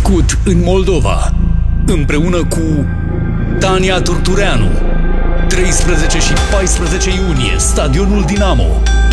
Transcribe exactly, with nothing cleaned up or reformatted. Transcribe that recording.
trecut în Moldova, împreună cu Tania Turtureanu. treisprezece și paisprezece iunie, Stadionul Dinamo.